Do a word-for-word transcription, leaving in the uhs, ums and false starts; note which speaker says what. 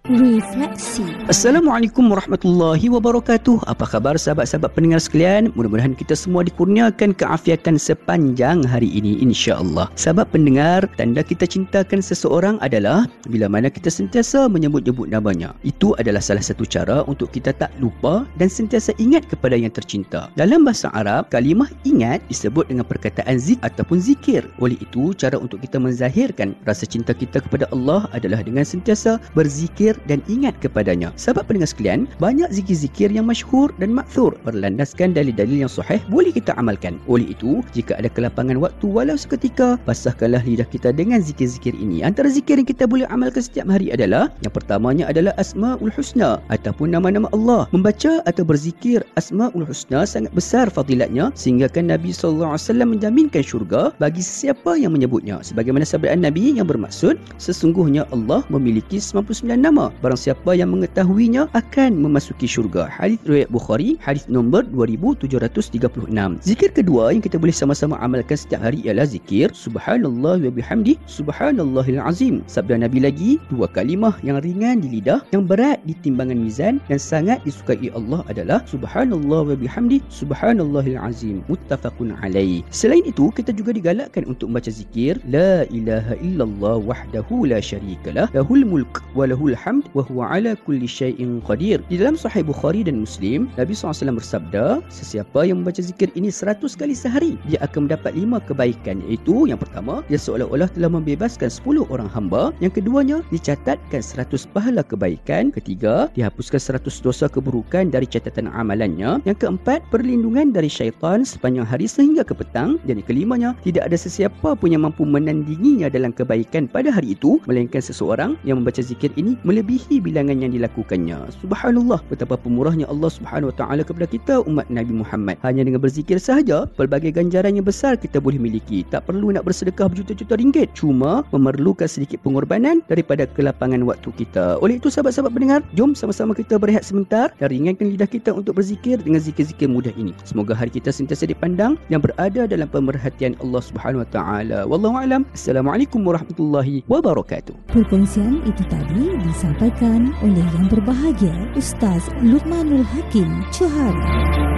Speaker 1: Refleksi.
Speaker 2: Assalamualaikum warahmatullahi wabarakatuh. Apa khabar sahabat-sahabat pendengar sekalian? Mudah-mudahan kita semua dikurniakan keafiatan sepanjang hari ini, insya-Allah. Sahabat pendengar, tanda kita cintakan seseorang adalah bila mana kita sentiasa menyebut-nyebut namanya. Itu adalah salah satu cara untuk kita tak lupa dan sentiasa ingat kepada yang tercinta. Dalam bahasa Arab, kalimah ingat disebut dengan perkataan zik ataupun zikir. Oleh itu, cara untuk kita menzahirkan rasa cinta kita kepada Allah adalah dengan sentiasa berzikir dan ingat kepadanya. Sahabat pendengar sekalian, banyak zikir-zikir yang masyhur dan makthur berlandaskan dalil-dalil yang sahih boleh kita amalkan. Oleh itu, jika ada kelapangan waktu walau seketika, basahkanlah lidah kita dengan zikir-zikir ini. Antara zikir yang kita boleh amalkan setiap hari adalah, yang pertamanya adalah Asmaul Husna ataupun nama-nama Allah. Membaca atau berzikir Asmaul Husna sangat besar fadilatnya sehingga kan Nabi sallallahu alaihi wasallam menjaminkan syurga bagi sesiapa yang menyebutnya. Sebagaimana sabda Nabi yang bermaksud, sesungguhnya Allah memiliki sembilan puluh sembilan nama. Barang siapa yang mengetahuinya akan memasuki syurga. Hadis riwayat Bukhari, hadis nombor dua ribu tujuh ratus tiga puluh enam. Zikir kedua yang kita boleh sama-sama amalkan setiap hari ialah zikir Subhanallah wa bihamdi Subhanallahil azim. Sabda Nabi lagi, dua kalimah yang ringan di lidah, yang berat di timbangan mizan dan sangat disukai Allah adalah Subhanallah wa bihamdi Subhanallahil azim. Muttafaqun alaih. Selain itu, kita juga digalakkan untuk membaca zikir La ilaha illallah wahdahu la syarikalah lahul mulk wa lahul hamd wa huwa ala kulli syai'in qadir. Di dalam Sahih Bukhari dan Muslim, Nabi sallallahu alaihi wasallam bersabda, sesiapa yang membaca zikir ini seratus kali sehari, dia akan mendapat lima kebaikan, iaitu yang pertama, dia seolah-olah telah membebaskan sepuluh orang hamba. Yang keduanya, dicatatkan seratus pahala kebaikan. Ketiga, dihapuskan seratus dosa keburukan dari catatan amalannya. Yang keempat, perlindungan dari syaitan sepanjang hari sehingga ke petang. Dan yang kelimanya, tidak ada sesiapa pun yang mampu menandinginya dalam kebaikan pada hari itu, melainkan seseorang yang membaca zikir ini melebihi bilangan yang dilakukannya. Subhanallah, betapa pemurahnya Allah Subhanahu wa taala kepada kita umat Nabi Muhammad. Hanya dengan berzikir sahaja, pelbagai ganjaran yang besar kita boleh miliki. Tak perlu nak bersedekah berjuta-juta ringgit, cuma memerlukan sedikit pengorbanan daripada kelapangan waktu kita. Oleh itu, sahabat-sahabat pendengar, jom sama-sama kita berehat sebentar dan ringankan lidah kita untuk berzikir dengan zikir-zikir mudah ini. Semoga hari kita sentiasa dipandang yang berada dalam pemerhatian Allah Subhanahu wa taala. Wallahu a'lam. Assalamualaikum warahmatullahi wabarakatuh.
Speaker 1: Perkongsian itu tadi disampaikan oleh yang berbahagia Ustaz Luqmanul Hakim Johari.